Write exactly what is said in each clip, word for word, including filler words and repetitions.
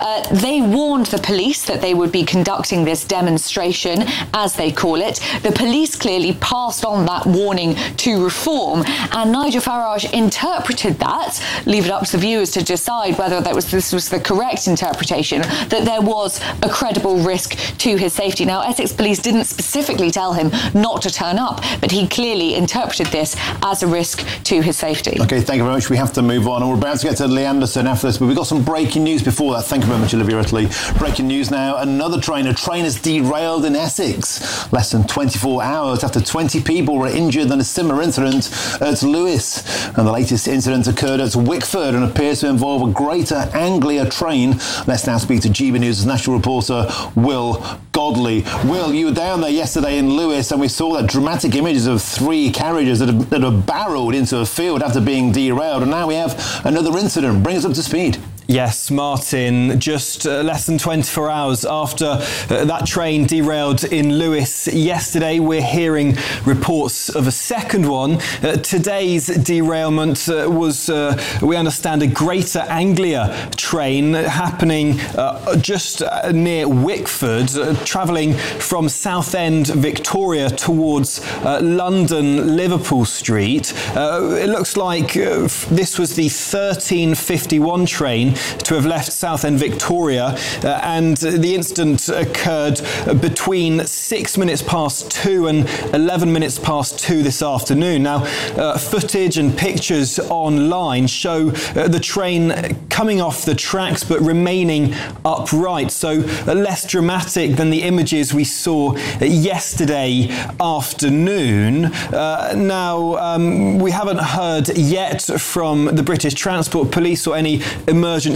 Uh, they warned the police that they would be conducting this demonstration, as they call it. The police clearly passed on that warning to Reform, and Nigel Farage interpreted that, leave it up to the viewers to decide whether that was this was the correct interpretation, that there was a credible risk to his safety. Now, Essex Police didn't specifically tell him not to turn up, but he clearly interpreted this as a risk to his safety. OK, thank you very much. We have to move on, and we're about to get to Lee Anderson after this, but we've got some breaking news before that. Thank you very much, Olivia Italy. Breaking news now. Another train, a train has derailed in Essex less than twenty-four hours after twenty people were injured in a similar incident at Lewes. And the latest incident occurred at Wickford and appears to involve a Greater Anglia train. Let's now speak to G B News' national reporter, Will Godley. Will, you were down there yesterday in Lewes, and we saw that dramatic images of three carriages that have, that have barreled into a field after being derailed. And now we have another incident. Bring us up to speed. Yes, Martin, just uh, less than twenty-four hours after uh, that train derailed in Lewes yesterday, we're hearing reports of a second one. Uh, today's derailment uh, was, uh, we understand, a Greater Anglia train happening uh, just uh, near Wickford, uh, travelling from Southend, Victoria, towards uh, London, Liverpool Street. Uh, it looks like uh, this was the thirteen fifty-one train to have left Southend, Victoria, uh, and the incident occurred between six minutes past two and eleven minutes past two this afternoon. Now, uh, footage and pictures online show uh, the train coming off the tracks but remaining upright, so uh, less dramatic than the images we saw yesterday afternoon. Uh, now, um, we haven't heard yet from the British Transport Police or any emergency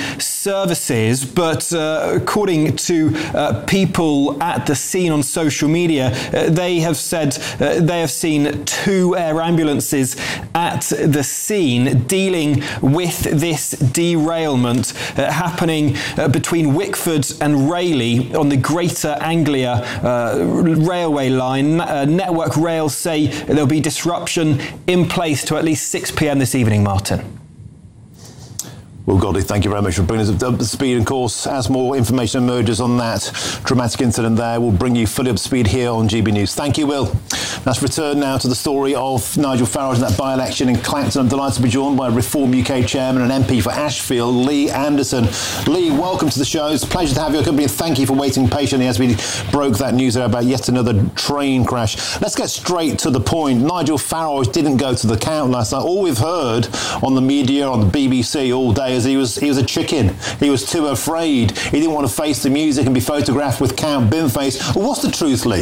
services, but uh, according to uh, people at the scene on social media, uh, they have said uh, they have seen two air ambulances at the scene dealing with this derailment uh, happening uh, between Wickford and Rayleigh on the Greater Anglia uh, railway line. Uh, Network Rail say there'll be disruption in place to at least six p.m. this evening, Martin. Well, Godley, thank you very much for bringing us up to speed. And of course, as more information emerges on that dramatic incident there, we'll bring you fully up to speed here on G B News. Thank you, Will. Let's return now to the story of Nigel Farage and that by-election in Clacton. I'm delighted to be joined by Reform U K Chairman and M P for Ashfield, Lee Anderson. Lee, welcome to the show. It's a pleasure to have your company, and thank you for waiting patiently as we broke that news there about yet another train crash. Let's get straight to the point. Nigel Farage didn't go to the count last night. All we've heard on the media, on the B B C all day, is he was he was a chicken. He was too afraid. He didn't want to face the music and be photographed with Count Binface. Well, what's the truth, Lee?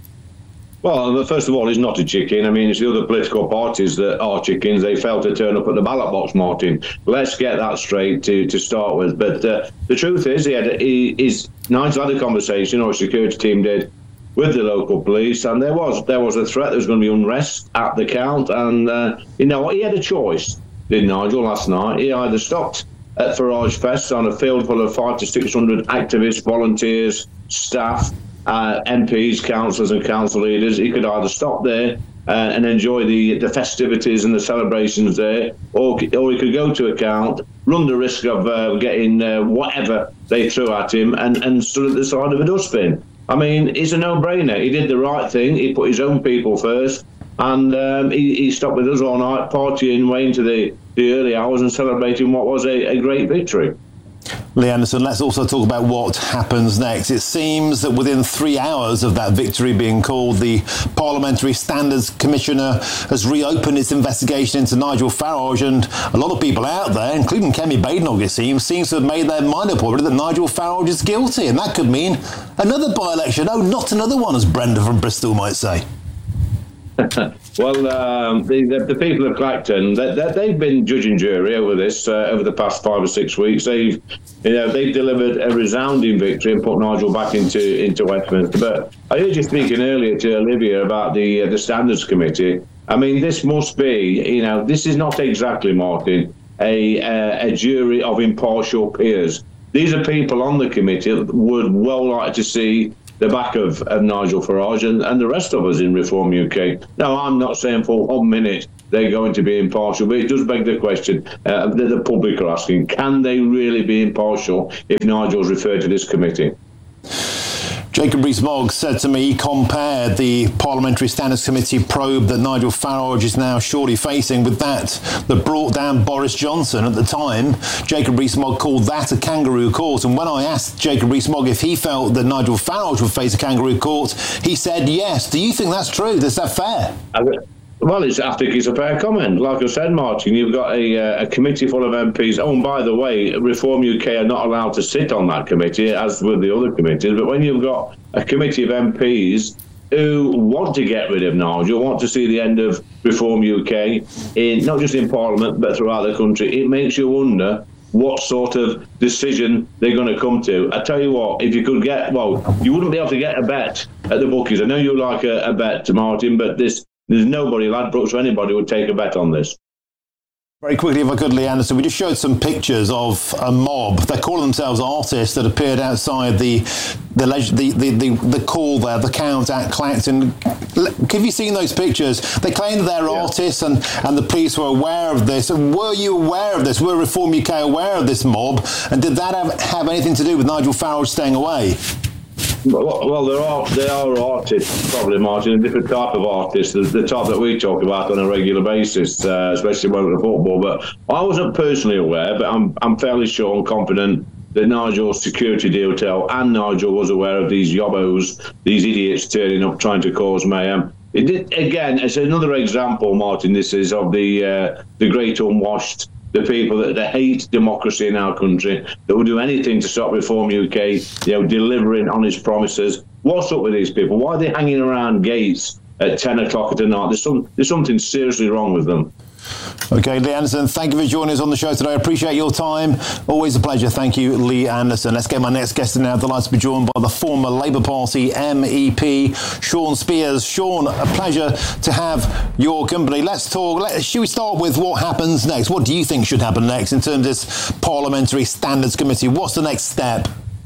Well, first of all, he's not a chicken. I mean, it's the other political parties that are chickens. They failed to turn up at the ballot box, Martin. Let's get that straight to, to start with. But uh, the truth is, he had he, he's, Nigel had a conversation, or a security team did, with the local police, and there was there was a threat there was going to be unrest at the count. And, uh, you know, he had a choice, did Nigel, last night. He either stopped at Farage Fest on a field full of five to six hundred activists, volunteers, staff, uh, M Ps, councillors and council leaders. He could either stop there uh, and enjoy the, the festivities and the celebrations there, or, or he could go to account, run the risk of uh, getting uh, whatever they threw at him, and, and stood at the side of a dustbin. I mean, it's a no-brainer. He did the right thing. He put his own people first, and um, he, he stopped with us all night, partying way into the, the early hours and celebrating what was a, a great victory. Lee Anderson, let's also talk about what happens next. It seems that within three hours of that victory being called, the Parliamentary Standards Commissioner has reopened its investigation into Nigel Farage, and a lot of people out there, including Kemi Badenoch, it seems, seems to have made their mind up already that Nigel Farage is guilty, and that could mean another by-election. Oh, not another one, as Brenda from Bristol might say. Well, um, the, the, the people of Clacton, they, they, they've been judge and jury over this uh, over the past five or six weeks. They've, you know, they've delivered a resounding victory and put Nigel back into into Westminster. But I heard you speaking earlier to Olivia about the uh, the Standards Committee. I mean, this must be, you know, this is not exactly, Martin, a a, a jury of impartial peers. These are people on the committee that would well like to see the back of, of Nigel Farage and, and the rest of us in Reform U K. Now, I'm not saying for one minute they're going to be impartial, but it does beg the question uh, that the public are asking, can they really be impartial if Nigel's referred to this committee? Jacob Rees-Mogg said to me he compared the Parliamentary Standards Committee probe that Nigel Farage is now surely facing with that that brought down Boris Johnson. At the time, Jacob Rees-Mogg called that a kangaroo court. And when I asked Jacob Rees-Mogg if he felt that Nigel Farage would face a kangaroo court, he said yes. Do you think that's true? Is that fair? I Well, it's, I think it's a fair comment. Like I said, Martin, you've got a, a committee full of M Ps. Oh, and by the way, Reform U K are not allowed to sit on that committee, as with the other committees. But when you've got a committee of M Ps who want to get rid of Nigel, want to see the end of Reform U K, in not just in Parliament, but throughout the country, it makes you wonder what sort of decision they're going to come to. I tell you what, if you could get, well, you wouldn't be able to get a bet at the bookies. I know you like a, a bet, Martin, but this... There's nobody, Ladbrokes or anybody, would take a bet on this. Very quickly, if I could, Lee Anderson, we just showed some pictures of a mob. They call themselves artists that appeared outside the the the the, the, the call there, the count at Clacton. Have you seen those pictures? They claim that they're yeah. artists, and, and the police were aware of this. And were you aware of this? Were Reform U K aware of this mob? And did that have, have anything to do with Nigel Farage staying away? Well, there are there are artists, probably, Martin, a different type of artists, the, the type that we talk about on a regular basis, uh, especially when we're at football. But I wasn't personally aware, but I'm I'm fairly sure and confident that Nigel's security detail and Nigel was aware of these yobbos, these idiots turning up trying to cause mayhem. It did, again, it's another example, Martin, this is, of the uh, the great unwashed, the people that, that hate democracy in our country, that will do anything to stop Reform U K, you know, delivering on its promises. What's up with these people? Why are they hanging around gates at ten o'clock at night? There's, some, there's something seriously wrong with them. OK, Lee Anderson, thank you for joining us on the show today. I appreciate your time. Always a pleasure. Thank you, Lee Anderson. Let's get my next guest in now. Delighted to be joined by the former Labour Party M E P, Sean Spears. Sean, a pleasure to have your company. Let's talk. Let, should we start with what happens next? What do you think should happen next in terms of this Parliamentary Standards Committee? What's the next step?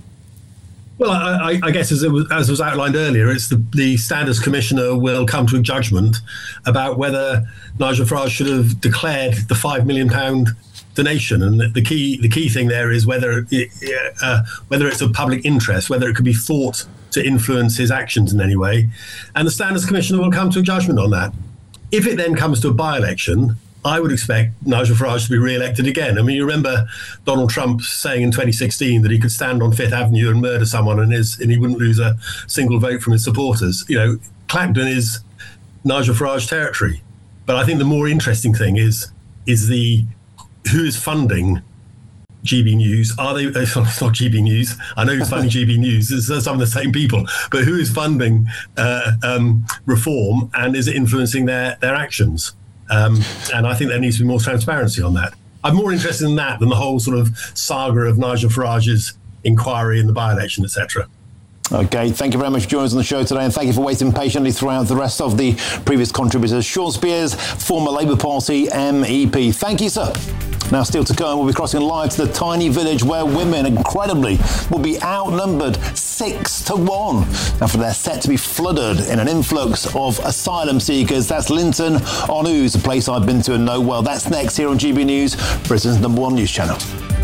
Well, I, I guess as it was, as was outlined earlier, it's the, the Standards Commissioner will come to a judgment about whether Nigel Farage should have declared the five million pound donation, and the, the key the key thing there is whether it, uh, whether it's of public interest, whether it could be thought to influence his actions in any way, and the Standards Commissioner will come to a judgment on that. If it then comes to a by-election, I would expect Nigel Farage to be re-elected again. I mean, you remember Donald Trump saying in twenty sixteen that he could stand on Fifth Avenue and murder someone and his and he wouldn't lose a single vote from his supporters. You know, Clacton is Nigel Farage territory. But I think the more interesting thing is is the who is funding G B News. Are they? It's not G B News. I know who's funding G B News. It's some of the same people. But who is funding uh, um, Reform, and is it influencing their their actions? Um, and I think there needs to be more transparency on that. I'm more interested in that than the whole sort of saga of Nigel Farage's inquiry in the by-election, et cetera. OK, thank you very much for joining us on the show today, and thank you for waiting patiently throughout the rest of the previous contributors. Sean Spears, former Labour Party M E P. Thank you, sir. Now, still to come, we'll be crossing live to the tiny village where women, incredibly, will be outnumbered six to one after they're set to be flooded in an influx of asylum seekers. That's Linton on Ouse, a place I've been to and know well. That's next here on G B News, Britain's number one news channel.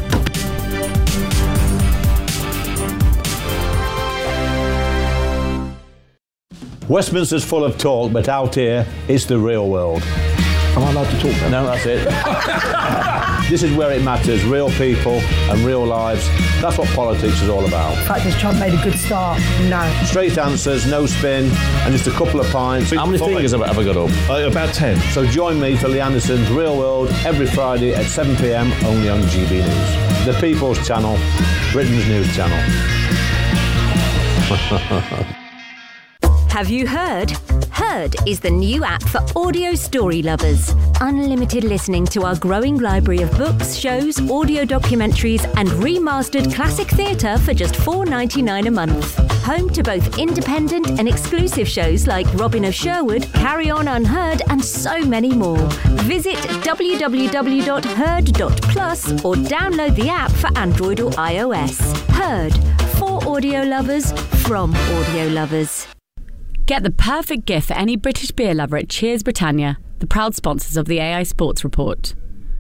Westminster's full of talk, but out here, it's the real world. Am I allowed to talk then? No, that's it. This is where it matters, real people and real lives. That's what politics is all about. The fact is Trump made a good start, no. Straight answers, no spin, and just a couple of pints. How many fingers have I ever got up? Uh, about ten. So join me for Lee Anderson's Real World every Friday at seven p m only on G B News. The People's Channel, Britain's news channel. Have you heard? Heard Heard is the new app for audio story lovers. Unlimited listening to our growing library of books, shows, audio documentaries and remastered classic theatre for just four dollars ninety-nine a month. Home to both independent and exclusive shows like Robin of Sherwood, Carry On Unheard and so many more. Visit w w w dot heard dot plus or download the app for Android or iOS. Heard, for audio lovers, from audio lovers. Get the perfect gift for any British beer lover at Cheers Britannia, the proud sponsors of the A I Sports Report.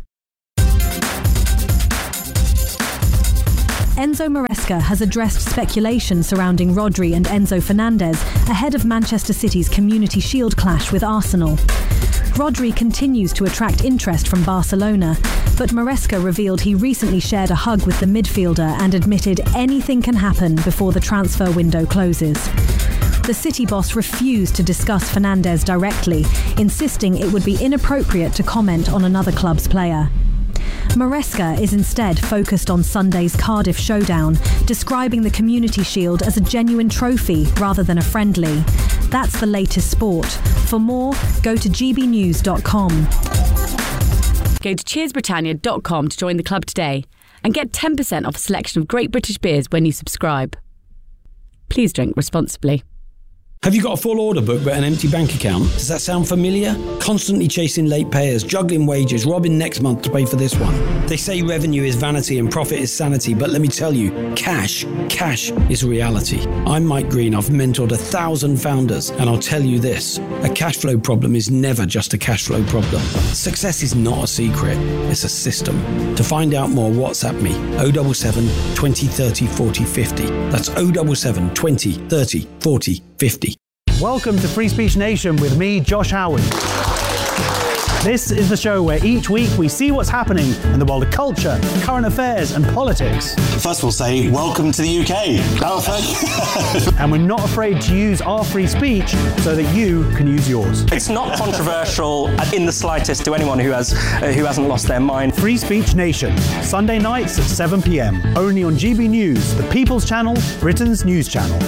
Enzo Maresca has addressed speculation surrounding Rodri and Enzo Fernandez ahead of Manchester City's Community Shield clash with Arsenal. Rodri continues to attract interest from Barcelona, but Maresca revealed he recently shared a hug with the midfielder and admitted anything can happen before the transfer window closes. The City boss refused to discuss Fernandez directly, insisting it would be inappropriate to comment on another club's player. Maresca is instead focused on Sunday's Cardiff showdown, describing the Community Shield as a genuine trophy rather than a friendly. That's the latest sport. For more, go to g b news dot com. Go to cheers britannia dot com to join the club today and get ten percent off a selection of great British beers when you subscribe. Please drink responsibly. Have you got a full order book but an empty bank account? Does that sound familiar? Constantly chasing late payers, juggling wages, robbing next month to pay for this one. They say revenue is vanity and profit is sanity, but let me tell you, cash, cash is reality. I'm Mike Green, I've mentored a thousand founders, and I'll tell you this, a cash flow problem is never just a cash flow problem. Success is not a secret, it's a system. To find out more, WhatsApp me, oh seven seven, twenty, thirty, forty, fifty. That's oh seven seven, twenty, thirty, forty, fifty. Welcome to Free Speech Nation with me, Josh Howard. This is the show where each week we see what's happening in the world of culture, current affairs and politics. First we'll say, welcome to the U K. Oh, thank you. And we're not afraid to use our free speech so that you can use yours. It's not controversial in the slightest to anyone who, has, uh, who hasn't lost their mind. Free Speech Nation, Sunday nights at seven p m, only on G B News, the People's Channel, Britain's news channel.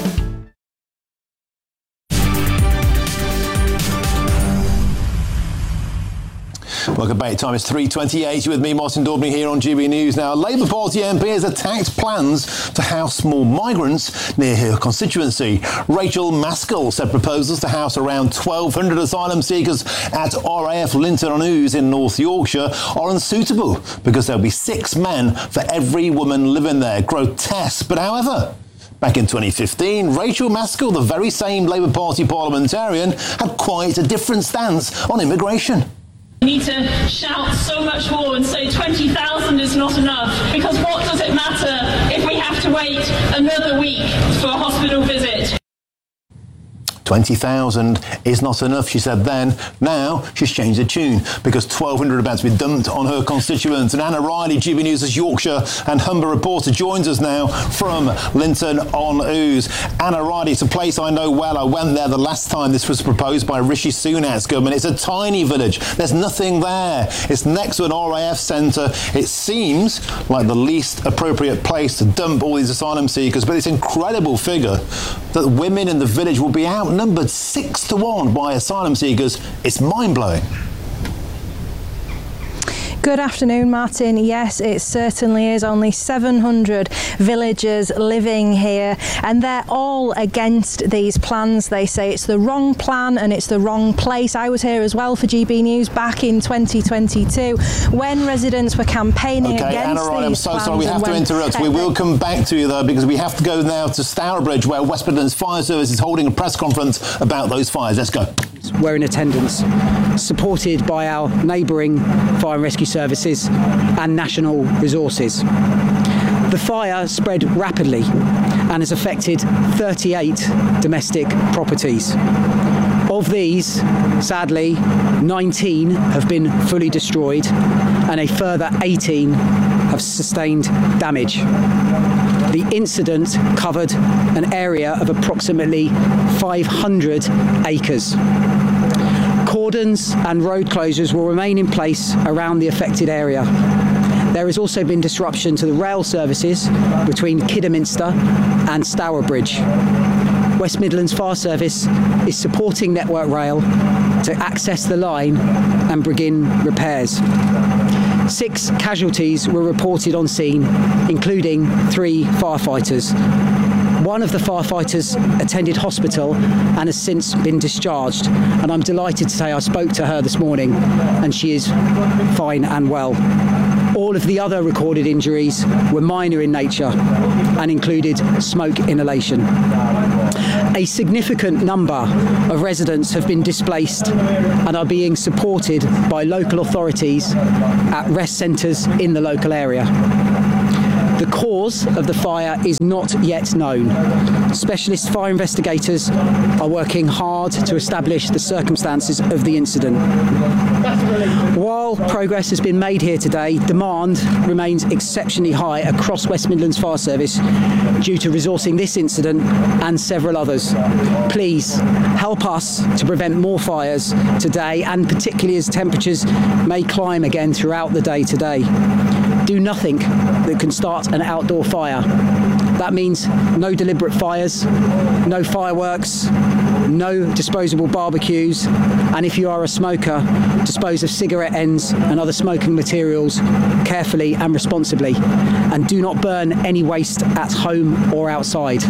Welcome back. Time is three twenty-eight. You're with me, Martin Daubney, here on G B News. Now, a Labour Party M P has attacked plans to house more migrants near her constituency. Rachel Maskell said proposals to house around twelve hundred asylum seekers at R A F Linton on Ouse in North Yorkshire are unsuitable because there'll be six men for every woman living there. Grotesque. But however, back in twenty fifteen, Rachel Maskell, the very same Labour Party parliamentarian, had quite a different stance on immigration. We need to shout so much more and say twenty thousand is not enough, because what does it matter if we have to wait another week for a hospital visit? twenty thousand is not enough, she said then. Now she's changed the tune because twelve hundred are about to be dumped on her constituents. And Anna Riley, G B News' Yorkshire and Humber reporter, joins us now from Linton on Ouse. Anna Riley, it's a place I know well. I went there the last time this was proposed by Rishi Sunak's government. It's a tiny village. There's nothing there. It's next to an R A F centre. It seems like the least appropriate place to dump all these asylum seekers, but it's an incredible figure that women in the village will be outnumbered six to one by asylum seekers. It's mind-blowing. Good afternoon, Martin. Yes, it certainly is. Only seven hundred villagers living here, and they're all against these plans. They say it's the wrong plan and it's the wrong place. I was here as well for G B News back in twenty twenty-two when residents were campaigning okay, against Anna, right, I'm so sorry. We have to when, interrupt. uh, we will come back to you, though, because we have to go now to Stourbridge, where West Midlands Fire Service is holding a press conference about those fires. Let's go. We're in attendance, supported by our neighbouring fire and rescue services and national resources. The fire spread rapidly and has affected thirty-eight domestic properties. Of these, sadly, nineteen have been fully destroyed and a further eighteen have sustained damage. The incident covered an area of approximately five hundred acres. Cordons and road closures will remain in place around the affected area. There has also been disruption to the rail services between Kidderminster and Stourbridge. West Midlands Fire Service is supporting Network Rail to access the line and begin repairs. Six casualties were reported on scene, including three firefighters. One of the firefighters attended hospital and has since been discharged, and I'm delighted to say I spoke to her this morning and she is fine and well. All of the other recorded injuries were minor in nature and included smoke inhalation. A significant number of residents have been displaced and are being supported by local authorities at rest centres in the local area. The cause of the fire is not yet known. Specialist fire investigators are working hard to establish the circumstances of the incident. While progress has been made here today, demand remains exceptionally high across West Midlands Fire Service due to resourcing this incident and several others. Please help us to prevent more fires today, and particularly as temperatures may climb again throughout the day today. Do nothing that can start an outdoor fire. That means no deliberate fires, no fireworks, no disposable barbecues, and if you are a smoker, dispose of cigarette ends and other smoking materials carefully and responsibly, and do not burn any waste at home or outside.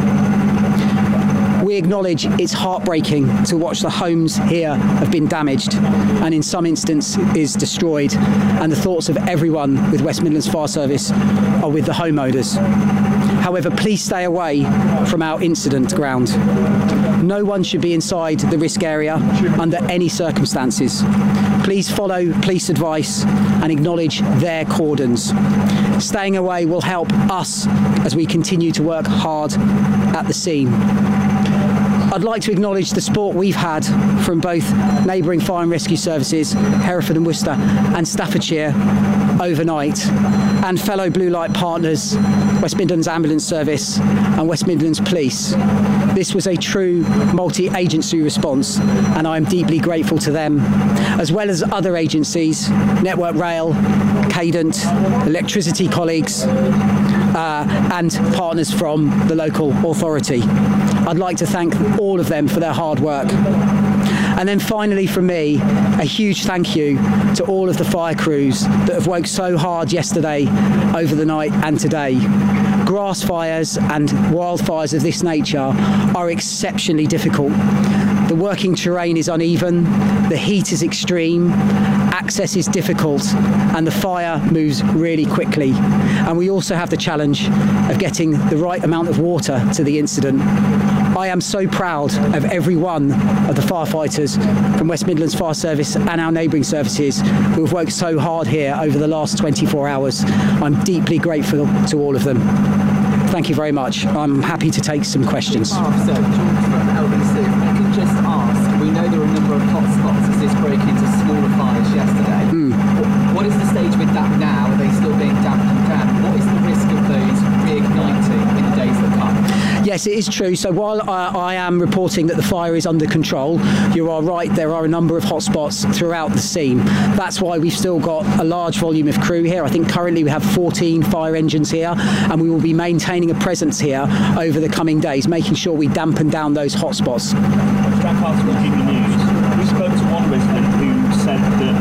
We acknowledge it's heartbreaking to watch the homes here have been damaged and in some instances destroyed, and the thoughts of everyone with West Midlands Fire Service are with the homeowners. However, please stay away from our incident ground. No one should be inside the risk area under any circumstances. Please follow police advice and acknowledge their cordons. Staying away will help us as we continue to work hard at the scene. I'd like to acknowledge the support we've had from both neighbouring fire and rescue services, Hereford and Worcester, and Staffordshire overnight, and fellow Blue Light partners, West Midlands Ambulance Service and West Midlands Police. This was a true multi-agency response, and I am deeply grateful to them, as well as other agencies, Network Rail, Cadent, electricity colleagues, uh, and partners from the local authority. I'd like to thank all of them for their hard work. And then finally from me, a huge thank you to all of the fire crews that have worked so hard yesterday, over the night and today. Grass fires and wildfires of this nature are exceptionally difficult. The working terrain is uneven, the heat is extreme, access is difficult, and the fire moves really quickly. And we also have the challenge of getting the right amount of water to the incident. I am so proud of every one of the firefighters from West Midlands Fire Service and our neighbouring services who have worked so hard here over the last twenty-four hours. I'm deeply grateful to all of them. Thank you very much. I'm happy to take some questions. Officer George from L B C, if I can just ask, we know there are a number of hot spots as this broke into smaller fires yesterday. Mm. What, what is the stage with that now? Are they still being dampened down? What is the risk of those reigniting in the days that come? Yes, it is true. So while I, I am reporting that the fire is under control, you are right, there are a number of hotspots throughout the scene. That's why we've still got a large volume of crew here. I think currently we have fourteen fire engines here, and we will be maintaining a presence here over the coming days, making sure we dampen down those hotspots. Jack Arthur on G B News, we spoke to one resident who said that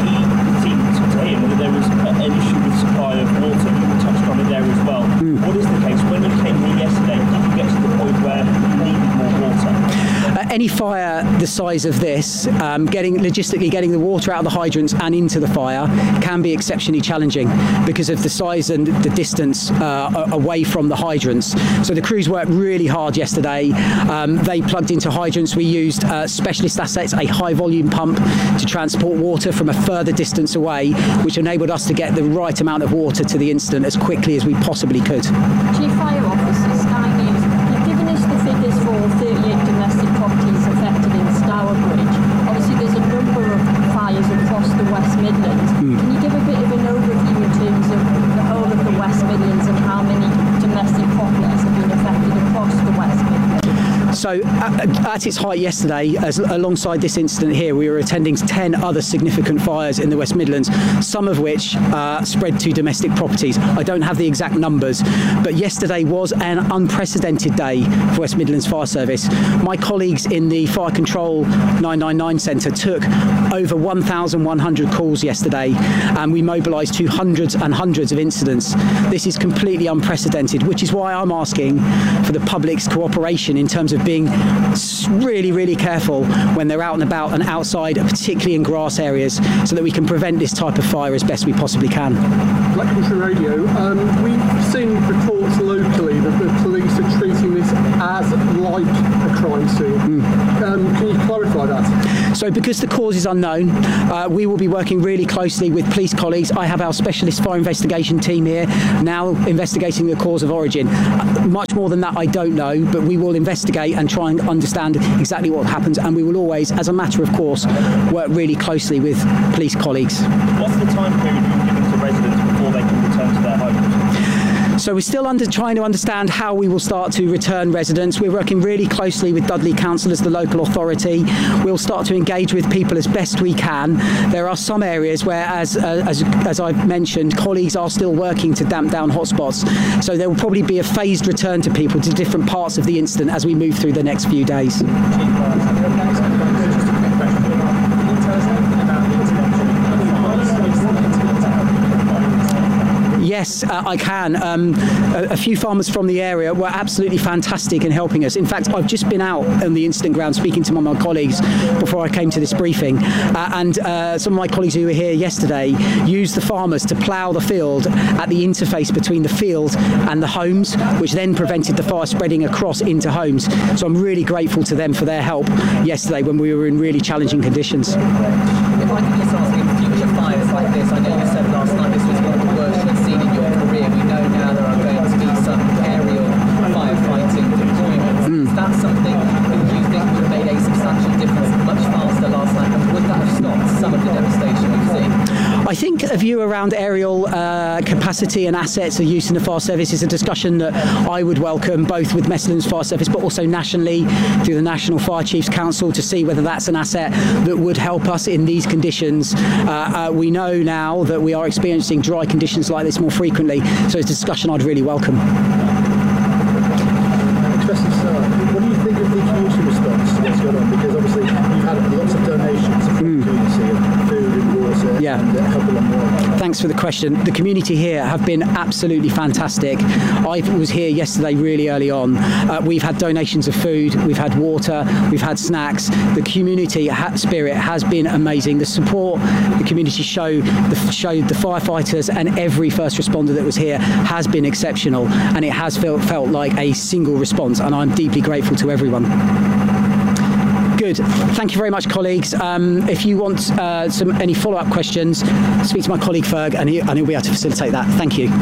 he seemed to him that there was an issue with supply of water. You touched on it there as well. Mm. What is the case? When you came here yesterday, did you get to the point where you needed more water? Uh, any fire the size of this, um, getting logistically getting the water out of the hydrants and into the fire can be exceptionally challenging because of the size and the distance uh, away from the hydrants. So the crews worked really hard yesterday. Um, they plugged into hydrants. We used uh, specialist assets, a high volume pump to transport water from a further distance away, which enabled us to get the right amount of water to the incident as quickly as we possibly could. Chief Fire Officer, Sky News, you've given us the figures for thirty-eight domestic properties affected in Stourbridge. Obviously there's a number of fires across the West Midlands. Mm. Can you give a bit of an overview in terms of the whole of the West Midlands and how many domestic properties have been affected across the West Midlands? So at, at its height yesterday, as alongside this incident here, we were attending ten other significant fires in the West Midlands, some of which uh, spread to domestic properties. I don't have the exact numbers, but yesterday was an unprecedented day for West Midlands Fire Service. My colleagues in the Fire Control nine nine nine Centre took over one thousand one hundred calls yesterday, and we mobilised to hundreds and hundreds of incidents. This is completely unprecedented, which is why I'm asking for the public's cooperation in terms of being really, really careful when they're out and about and outside, particularly in grass areas, so that we can prevent this type of fire as best we possibly can. Black Country Radio, um, we've seen reports locally that the police are treating this as like a crime scene. Mm. Um, can you clarify that? So because the cause is unknown, uh, we will be working really closely with police colleagues. I have our specialist fire investigation team here now investigating the cause of origin. Uh, much more than that I don't know, but we will investigate and try and understand exactly what happens, and we will always, as a matter of course, work really closely with police colleagues. What's the time period you've given to residents before they can return to their homes? So we're still under, trying to understand how we will start to return residents. We're working really closely with Dudley Council as the local authority. We'll start to engage with people as best we can. There are some areas where, as, uh, as, as I've mentioned, colleagues are still working to damp down hotspots. So there will probably be a phased return to people to different parts of the incident as we move through the next few days. Yes, uh, I can. Um, a, a few farmers from the area were absolutely fantastic in helping us. In fact, I've just been out on the incident ground speaking to one of my colleagues before I came to this briefing. Uh, and uh, some of my colleagues who were here yesterday used the farmers to plough the field at the interface between the field and the homes, which then prevented the fire spreading across into homes. So I'm really grateful to them for their help yesterday when we were in really challenging conditions. If I could just ask, in future fires like this, I know you said last night this was one of the worst you've seen in your career. We know now there are going to be some aerial firefighting deployments. Mm. Is that something that you think would have made a substantial difference much faster last night, and would that have stopped some of the devastation we've seen? I think a view around aerial uh, capacity and assets of use in the fire service is a discussion that I would welcome, both with West Midlands Fire Service but also nationally through the National Fire Chiefs Council, to see whether that's an asset that would help us in these conditions. Uh, uh, we know now that we are experiencing dry conditions like this more frequently, so it's a discussion I'd really welcome. What do you think of the community response to what's going on? Because obviously you've had lots of donations from the community of food and water yeah. and help along the way. Thanks for the question. The community here have been absolutely fantastic. I was here yesterday really early on. Uh, we've had donations of food, we've had water, we've had snacks. The community ha- spirit has been amazing. The support the community show, the, showed the firefighters and every first responder that was here has been exceptional, and it has felt, felt like a single response, and I'm deeply grateful to everyone. Good. Thank you very much, colleagues. Um, if you want uh, some any follow-up questions, speak to my colleague Ferg, and, he, and he'll be able to facilitate that. Thank you.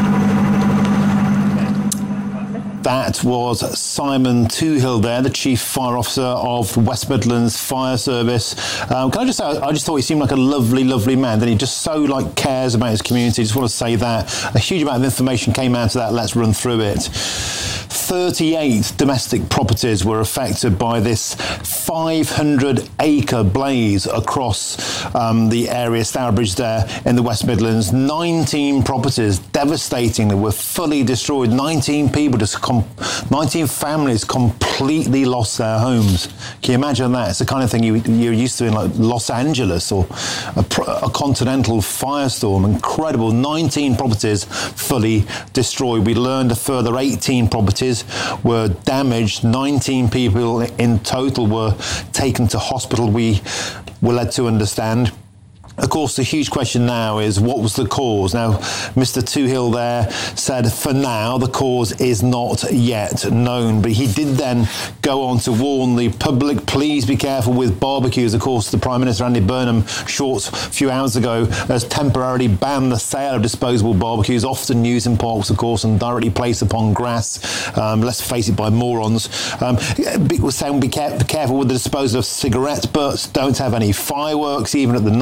That was Simon Toohill there, the Chief Fire Officer of the West Midlands Fire Service. Um, can I just say, I just thought he seemed like a lovely, lovely man. That he just so like cares about his community. Just want to say that. A huge amount of information came out of that. Let's run through it. thirty-eight domestic properties were affected by this five hundred acre blaze across um, the area, Stourbridge there in the West Midlands. nineteen properties devastatingly were fully destroyed. nineteen people, just com- nineteen families completely lost their homes. Can you imagine that? It's the kind of thing you, you're used to in like Los Angeles or a, a continental firestorm. Incredible. nineteen properties fully destroyed. We learned a further eighteen properties were damaged. nineteen people in total were taken to hospital, we were led to understand. Of course, the huge question now is, what was the cause? Now, Mister Toohill there said, for now, the cause is not yet known. But he did then go on to warn the public, please be careful with barbecues. Of course, the Prime Minister, Andy Burnham, short a few hours ago, has temporarily banned the sale of disposable barbecues, often used in parks, of course, and directly placed upon grass. Um, let's face it, by morons. Um, was saying be, care- be careful with the disposal of cigarette butts. Don't have any fireworks, even at the night time.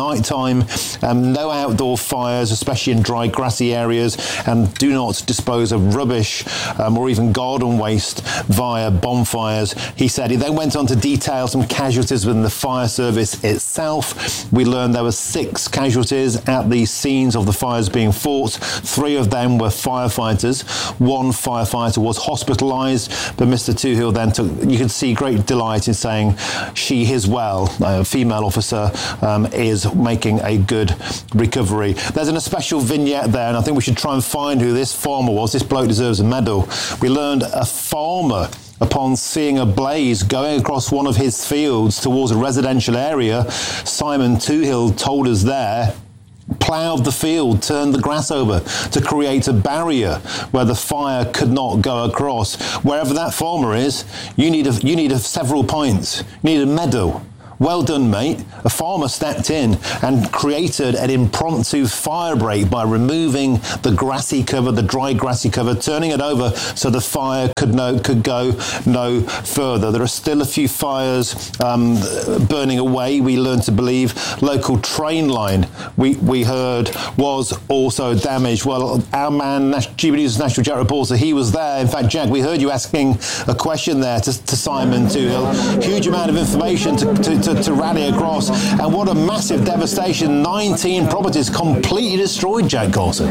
time. Um, no outdoor fires, especially in dry, grassy areas, and do not dispose of rubbish um, or even garden waste via bonfires. He said he then went on to detail some casualties within the fire service itself. We learned there were six casualties at the scenes of the fires being fought. Three of them were firefighters. One firefighter was hospitalised, but Mister Toohill then took, you could see great delight in saying she is well. A female officer um, is making a good recovery. There's a special vignette there, and I think we should try and find who this farmer was. This bloke deserves a medal. We learned a farmer, upon seeing a blaze going across one of his fields towards a residential area, Simon Toohill told us there, ploughed the field, turned the grass over to create a barrier where the fire could not go across. Wherever that farmer is, you need a, you need a several points. You need a medal. Well done, mate. A farmer stepped in and created an impromptu fire break by removing the grassy cover, the dry grassy cover, turning it over so the fire could no could go no further. There are still a few fires um, burning away. We learned to believe local train line we we heard was also damaged. Well, our man, G B News National Jet reporter, he was there. In fact, Jack, we heard you asking a question there to, to Simon Toohill. Huge amount of information to, to To, to rally across, and what a massive devastation. nineteen properties completely destroyed, Jack Carson.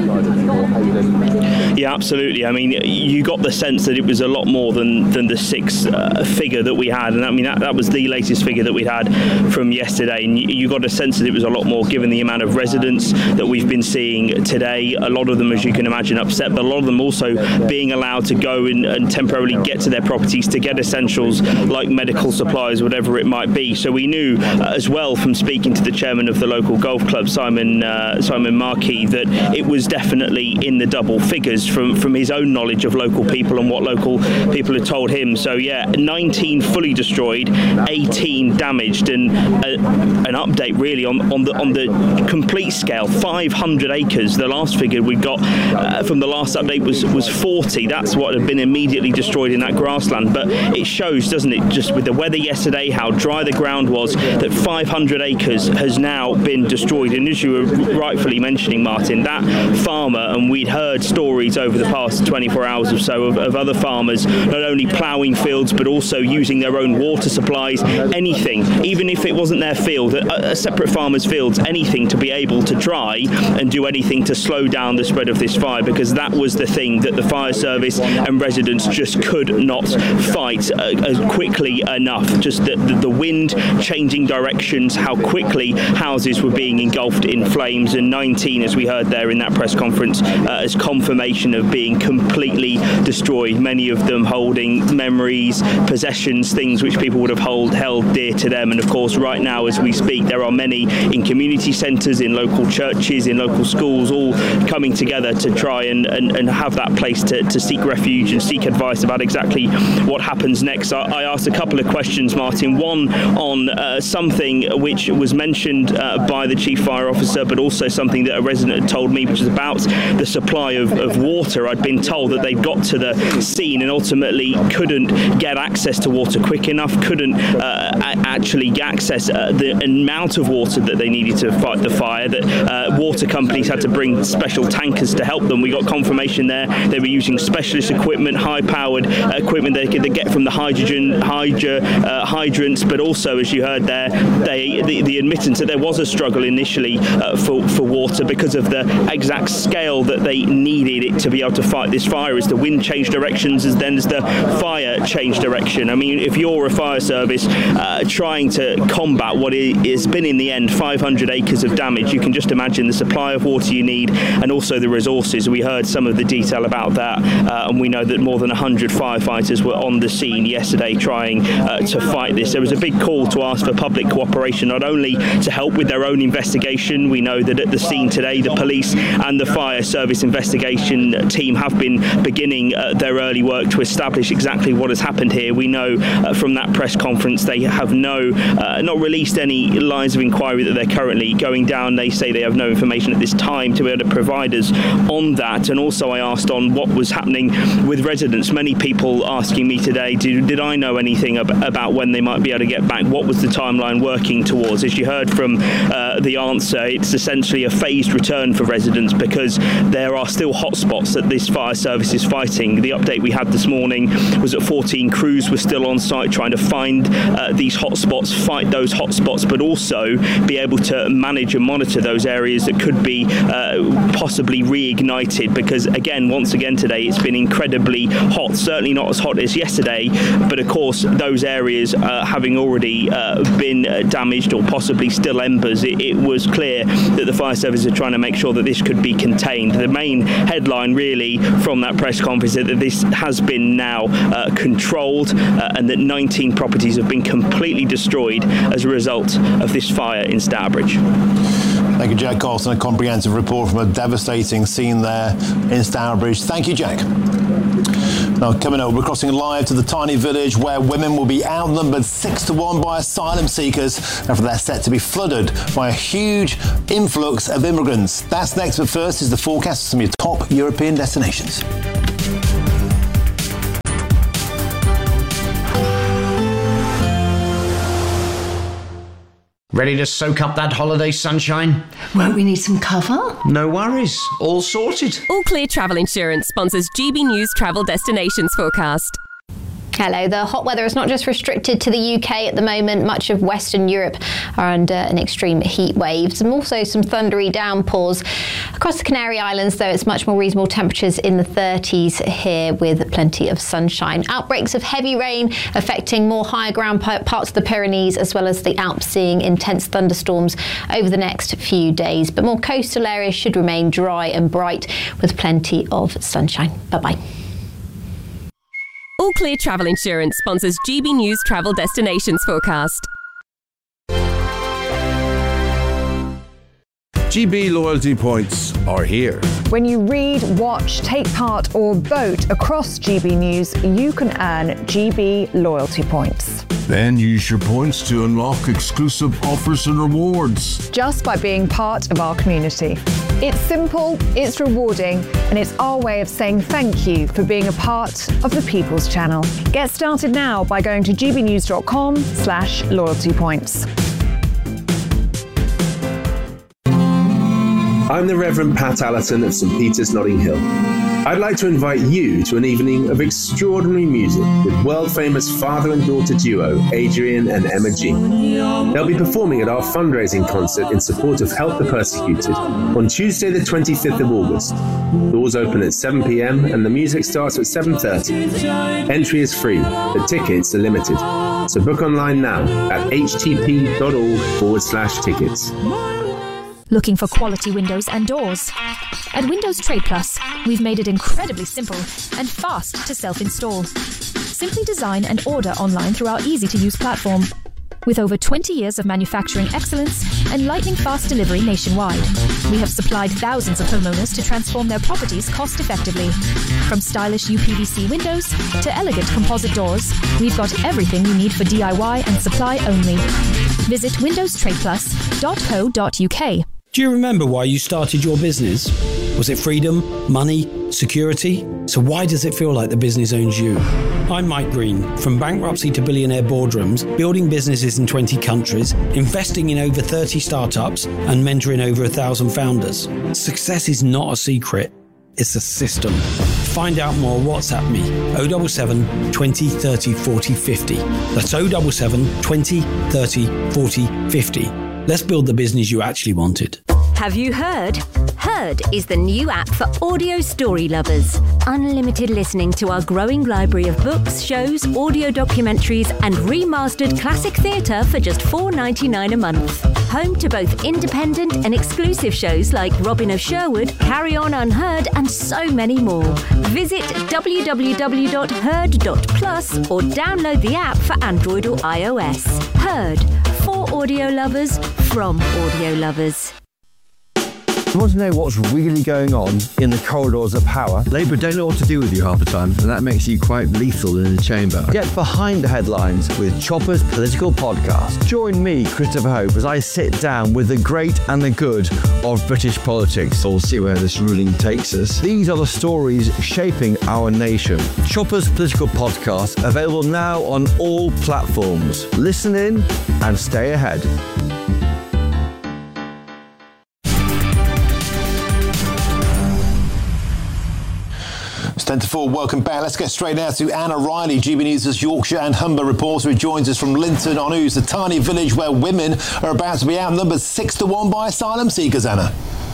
Yeah, absolutely. I mean, you got the sense that it was a lot more than, than the six uh, figure that we had, and I mean that, that was the latest figure that we'd had from yesterday, and you, you got a sense that it was a lot more given the amount of residents that we've been seeing today. A lot of them, as you can imagine, upset, but a lot of them also being allowed to go in and temporarily get to their properties to get essentials like medical supplies, whatever it might be. So we knew uh, as well from speaking to the chairman of the local golf club, Simon uh, Simon Markey, that it was definitely in the double figures from, from his own knowledge of local people and what local people had told him. So yeah, nineteen fully destroyed, eighteen damaged, and a, an update really on, on the on the complete scale, five hundred acres. The last figure we got uh, from the last update was, was forty. That's what had been immediately destroyed in that grassland. But it shows, doesn't it, just with the weather yesterday, how dry the ground was, that five hundred acres has now been destroyed. And as you were rightfully mentioning, Martin, that farmer, and we'd heard stories over the past twenty-four hours or so of, of other farmers not only ploughing fields but also using their own water supplies, anything, even if it wasn't their field, a, a separate farmer's fields, anything to be able to try and do anything to slow down the spread of this fire, because that was the thing that the fire service and residents just could not fight uh, quickly enough. Just the, the, the wind changing directions, how quickly houses were being engulfed in flames, and nineteen, as we heard there in that press conference, uh, as confirmation of being completely destroyed, many of them holding memories, possessions, things which people would have hold, held dear to them. And of course, right now as we speak, there are many in community centres, in local churches, in local schools, all coming together to try and, and, and have that place to, to seek refuge and seek advice about exactly what happens next. I, I asked a couple of questions, Martin, one on uh, something which was mentioned uh, by the chief fire officer, but also something that a resident had told me, which is about the supply of, of water. I'd been told that they'd got to the scene and ultimately couldn't get access to water quick enough, couldn't uh, actually access uh, the amount of water that they needed to fight the fire, that uh, water companies had to bring special tankers to help them. We got confirmation there they were using specialist equipment, high-powered uh, equipment they could get from the hydrogen hydra, uh, hydrants, but also, as you heard there, they, the, the admittance that there was a struggle initially uh, for, for water because of the exact scale that they needed it to be able to fight this fire, as the wind changed directions, as then as the fire changed direction. I mean, if you're a fire service uh, trying to combat what has been in the end five hundred acres of damage, you can just imagine the supply of water you need and also the resources. We heard some of the detail about that, uh, and we know that more than one hundred firefighters were on the scene yesterday trying uh, to fight this. There was a big call to ask for public cooperation, not only to help with their own investigation. We know that at the scene today, the police and the fire service investigation team have been beginning uh, their early work to establish exactly what has happened here. We know uh, from that press conference they have no, uh, not released any lines of inquiry that they're currently going down. They say they have no information at this time to be able to provide us on that. And also I asked on what was happening with residents. Many people asking me today, did, did I know anything ab- about when they might be able to get back back, what was the timeline working towards? As you heard from uh, the answer, it's essentially a phased return for residents because there are still hotspots that this fire service is fighting. The update we had this morning was that fourteen crews were still on site trying to find uh, these hotspots, fight those hotspots, but also be able to manage and monitor those areas that could be uh, possibly reignited, because again, once again today, it's been incredibly hot, certainly not as hot as yesterday, but of course those areas uh, having already uh, been uh, damaged or possibly still embers, it, it was clear that the fire service are trying to make sure that this could be contained. The main headline really from that press conference is that this has been now uh, controlled uh, and that nineteen properties have been completely destroyed as a result of this fire in Stourbridge. Thank you, Jack Carlson. A comprehensive report from a devastating scene there in Stourbridge. Thank you, Jack. Now, coming up, we're crossing live to the tiny village where women will be outnumbered six to one by asylum seekers after they're set to be flooded by a huge influx of immigrants. That's next, but first is the forecast of some of your top European destinations. Ready to soak up that holiday sunshine? Won't we need some cover? No worries, all sorted. All Clear Travel Insurance sponsors G B News Travel Destinations Forecast. Hello. The hot weather is not just restricted to the U K at the moment. Much of Western Europe are under an extreme heat wave. And also some thundery downpours. Across the Canary Islands, though, it's much more reasonable temperatures in the thirties here with plenty of sunshine. Outbreaks of heavy rain affecting more higher ground parts of the Pyrenees as well as the Alps, seeing intense thunderstorms over the next few days. But more coastal areas should remain dry and bright with plenty of sunshine. Bye-bye. All Clear Travel Insurance sponsors G B News Travel Destinations Forecast. G B loyalty points are here. When you read, watch, take part or vote across G B News, you can earn G B loyalty points. Then use your points to unlock exclusive offers and rewards. Just by being part of our community. It's simple, it's rewarding, and it's our way of saying thank you for being a part of the People's Channel. Get started now by going to gbnews.com slash loyalty points. I'm the Reverend Pat Allerton of St Peter's, Notting Hill. I'd like to invite you to an evening of extraordinary music with world-famous father and daughter duo Adrian and Emma G. They'll be performing at our fundraising concert in support of Help the Persecuted on Tuesday the twenty-fifth of August. Doors open at seven p m and the music starts at seven thirty. Entry is free, but tickets are limited. So book online now at htp.org forward slash tickets. Looking for quality windows and doors? At Windows Trade Plus, we've made it incredibly simple and fast to self-install. Simply design and order online through our easy-to-use platform. With over twenty years of manufacturing excellence and lightning-fast delivery nationwide, we have supplied thousands of homeowners to transform their properties cost-effectively. From stylish U P V C windows to elegant composite doors, we've got everything you need for D I Y and supply only. Visit windows trade plus dot co dot u k. Do you remember why you started your business? Was it freedom, money, security? So why does it feel like the business owns you? I'm Mike Green. From bankruptcy to billionaire boardrooms, building businesses in twenty countries, investing in over thirty startups, and mentoring over one thousand founders. Success is not a secret. It's a system. Find out more, WhatsApp me, oh seven seven, twenty, thirty, forty, fifty. That's oh seven seven, twenty, thirty, forty, fifty. Let's build the business you actually wanted. Have you heard? Heard is the new app for audio story lovers. Unlimited listening to our growing library of books, shows, audio documentaries, and remastered classic theatre for just four dollars and ninety-nine cents a month. Home to both independent and exclusive shows like Robin of Sherwood, Carry On Unheard, and so many more. Visit w w w dot heard dot plus or download the app for Android or iOS. Heard, for audio lovers, from audio lovers. You want to know what's really going on in the corridors of power? Labour don't know what to do with you half the time, and that makes you quite lethal in the chamber. Get behind the headlines with Chopper's Political Podcast. Join me, Christopher Hope, as I sit down with the great and the good of British politics. We'll see where this ruling takes us. These are the stories shaping our nation. Chopper's Political Podcast, available now on all platforms. Listen in and stay ahead. It's ten to four, welcome back. Let's get straight now to Anna Riley, G B News' Yorkshire and Humber reporter, who joins us from Linton on Ouse, a tiny village where women are about to be outnumbered six to one by asylum seekers, Anna.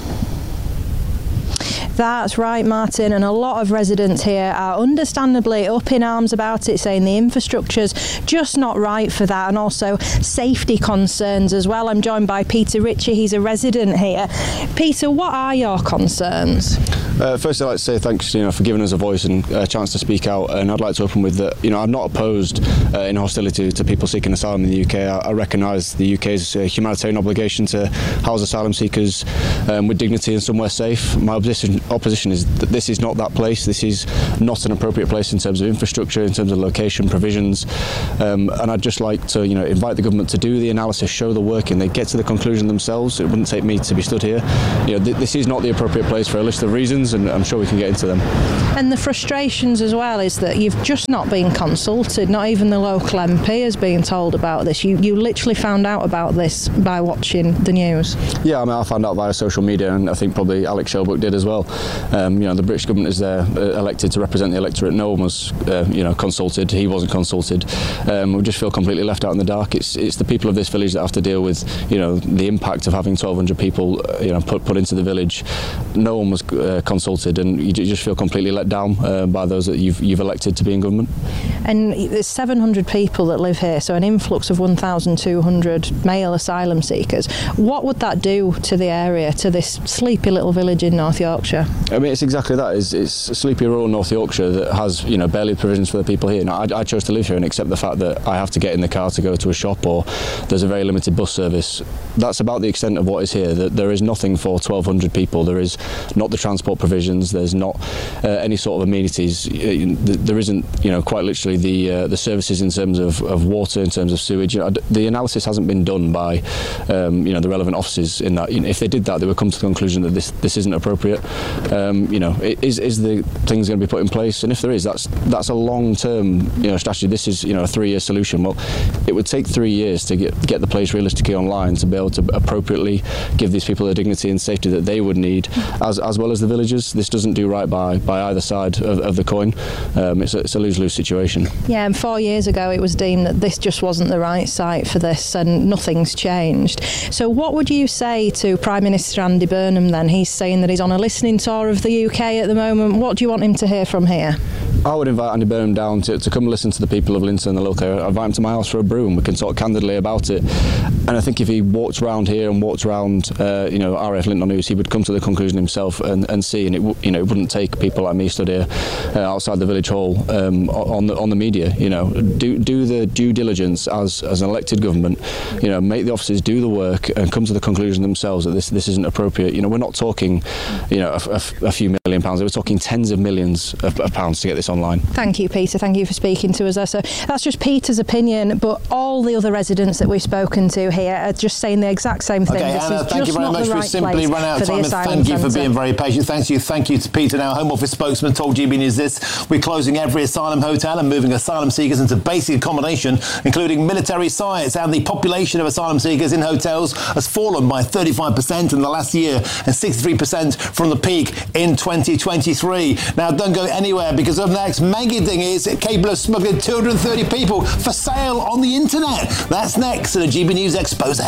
That's right, Martin, and a lot of residents here are understandably up in arms about it, saying the infrastructure's just not right for that, and also safety concerns as well. I'm joined by Peter Ritchie, he's a resident here. Peter, what are your concerns? Uh, first, I'd like to say thanks, you know, for giving us a voice and a chance to speak out. And I'd like to open with that, you know, I'm not opposed uh, in hostility to people seeking asylum in the U K. I, I recognise the U K's uh, humanitarian obligation to house asylum seekers um, with dignity and somewhere safe. My opposition, opposition is that this is not that place. This is not an appropriate place in terms of infrastructure, in terms of location, provisions. Um, and I'd just like to, you know, invite the government to do the analysis, show the work, and they get to the conclusion themselves. It wouldn't take me to be stood here. You know, th- this is not the appropriate place for a list of reasons, and I'm sure we can get into them. And the frustrations as well is that you've just not been consulted. Not even the local M P has been told about this. You you literally found out about this by watching the news. Yeah, I mean, I found out via social media, and I think probably Alex Shelbrooke did as well. Um, you know, the British government is there uh, elected to represent the electorate. No one was, uh, you know, consulted. He wasn't consulted. Um, we just feel completely left out in the dark. It's it's the people of this village that have to deal with, you know, the impact of having twelve hundred people, uh, you know, put put into the village. No one was uh, consulted, and you just feel completely let down uh, by those that you've you've elected to be in government. And there's seven hundred people that live here, so an influx of one thousand two hundred male asylum seekers. What would that do to the area, to this sleepy little village in North Yorkshire? I mean, it's exactly that. It's, it's sleepy rural North Yorkshire that has, you know, barely provisions for the people here. Now, I, I chose to live here and accept the fact that I have to get in the car to go to a shop, or there's a very limited bus service. That's about the extent of what is here. That there is nothing for twelve hundred people. There is not the transport provisions. There's not uh, any sort of amenities. There isn't, you know, quite literally the uh, the services in terms of, of water, in terms of sewage. You know, the analysis hasn't been done by, um, you know, the relevant offices in that. You know, if they did that, they would come to the conclusion that this this isn't appropriate. Um, you know, is is the things going to be put in place? And if there is, that's that's a long-term, you know, strategy. This is, you know, a three-year solution. Well, it would take three years to get get the place realistically online to be able to appropriately give these people the dignity and safety that they would need, as as well as the villagers. This doesn't do right by by either side of, of the coin. Um, it's a, it's a lose-lose situation. Yeah, and four years ago it was deemed that this just wasn't the right site for this, and nothing's changed. So what would you say to Prime Minister Andy Burnham then? He's saying that he's on a listening tour of the U K at the moment. What do you want him to hear from here? I would invite Andy Burnham down to, to come listen to the people of Linton and the local area. I'd invite him to my house for a brew and we can talk candidly about it. And I think if he walked around here and walked around, uh, you know, R A F Linton News, he would come to the conclusion himself and, and see. And it, w- you know, it wouldn't take people like me stood here uh, outside the village hall um, on the on the media. You know, do do the due diligence as as an elected government. You know, make the officers do the work and come to the conclusion themselves that this this isn't appropriate. You know, we're not talking, you know, a, a, a few million pounds. We're talking tens of millions of, of pounds to get this online. Thank you, Peter. Thank you for speaking to us there. So that's just Peter's opinion, but all the other residents that we've spoken to here are just saying the exact same thing. Okay, this Anna, is thank just you very not much. the We've right simply run out of time, and thank you for being very patient. Thank you. Thank you to Peter. Now, Home Office spokesman told G B News this: we're closing every asylum hotel and moving asylum seekers into basic accommodation, including military sites, and the population of asylum seekers in hotels has fallen by thirty-five percent in the last year and sixty-three percent from the peak in twenty twenty-three. Now, don't go anywhere, because up next, Maggie Ding is capable of smuggling two hundred thirty people for sale on the internet. That's next in a G B News expose.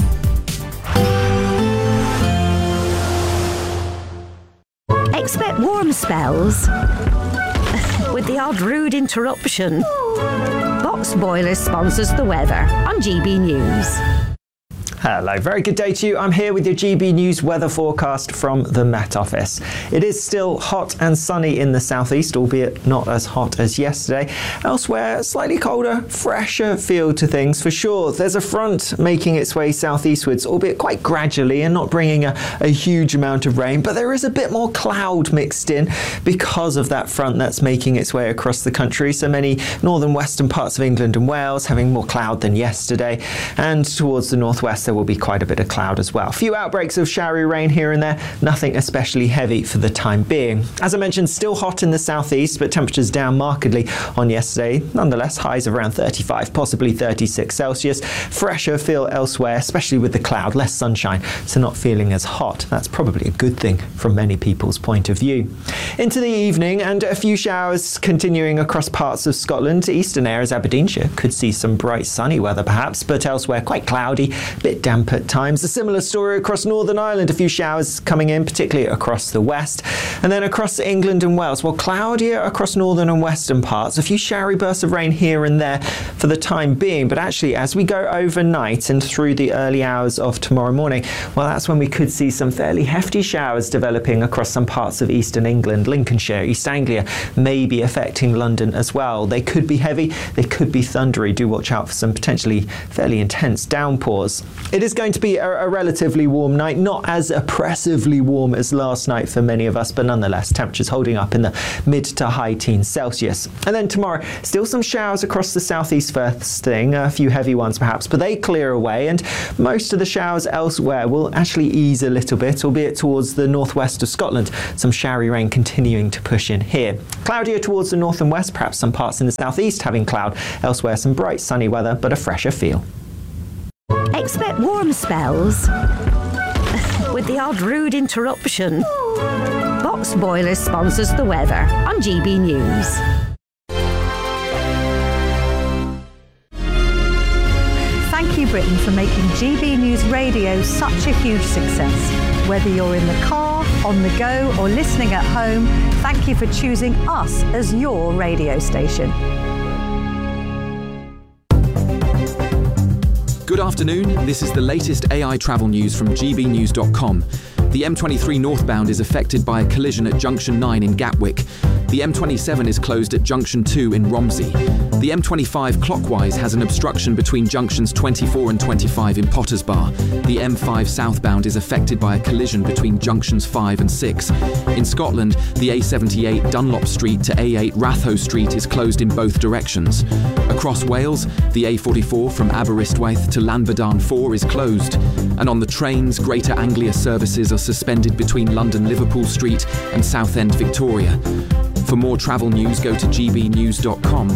Expect warm spells with the odd rude interruption. Box Boilers sponsors the weather on G B News. Hello, very good day to you. I'm here with your G B News weather forecast from the Met Office. It is still hot and sunny in the southeast, albeit not as hot as yesterday. Elsewhere, slightly colder, fresher feel to things for sure. There's a front making its way southeastwards, albeit quite gradually and not bringing a, a huge amount of rain, but there is a bit more cloud mixed in because of that front that's making its way across the country. So many northern western parts of England and Wales having more cloud than yesterday, and towards the northwest there will be quite a bit of cloud as well. A few outbreaks of showery rain here and there, nothing especially heavy for the time being. As I mentioned, still hot in the southeast, but temperatures down markedly on yesterday. Nonetheless, highs of around thirty-five, possibly thirty-six Celsius. Fresher feel elsewhere, especially with the cloud, less sunshine, so not feeling as hot. That's probably a good thing from many people's point of view. Into the evening, and a few showers continuing across parts of Scotland. Eastern areas, Aberdeenshire, could see some bright sunny weather perhaps, but elsewhere quite cloudy, a bit damp at times. A similar story across Northern Ireland, a few showers coming in, particularly across the west. And then across England and Wales, well, cloudier across northern and western parts. A few showery bursts of rain here and there for the time being, but actually as we go overnight and through the early hours of tomorrow morning, well, that's when we could see some fairly hefty showers developing across some parts of eastern England, Lincolnshire, East Anglia, maybe affecting London as well. They could be heavy, they could be thundery. Do watch out for some potentially fairly intense downpours. It is going to be a, a relatively warm night, not as oppressively warm as last night for many of us, but nonetheless temperatures holding up in the mid to high teens Celsius. And then tomorrow, still some showers across the southeast first thing, a few heavy ones perhaps, but they clear away, and most of the showers elsewhere will actually ease a little bit, albeit towards the northwest of Scotland. Some showery rain continuing to push in here. Cloudier towards the north and west, perhaps some parts in the southeast having cloud. Elsewhere some bright sunny weather, but a fresher feel. Expect warm spells with the odd rude interruption. Box Boilers sponsors the weather on G B News. Thank you, Britain, for making G B News Radio such a huge success. Whether you're in the car, on the go, or listening at home, thank you for choosing us as your radio station. Good afternoon, this is the latest A I travel news from G B news dot com. The M twenty-three northbound is affected by a collision at Junction nine in Gatwick. The M twenty-seven is closed at Junction two in Romsey. The M twenty-five clockwise has an obstruction between junctions twenty-four and twenty-five in Potters Bar. The M five southbound is affected by a collision between junctions five and six. In Scotland, the A seventy-eight Dunlop Street to A eight Ratho Street is closed in both directions. Across Wales, the A forty-four from Aberystwyth to Llanfyddan four is closed. And on the trains, Greater Anglia services are suspended between London Liverpool Street and Southend Victoria. For more travel news, go to G B news dot com.